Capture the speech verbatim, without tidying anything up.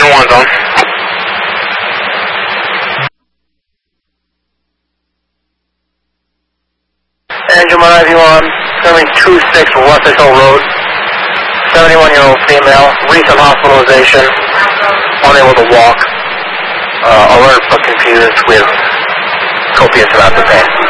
Engine one's on. Engine one, I V one, serving two six Russell Hill Road. seventy-one-year-old female, recent hospitalization, unable to walk, uh, alert but confused with copious amounts of pain.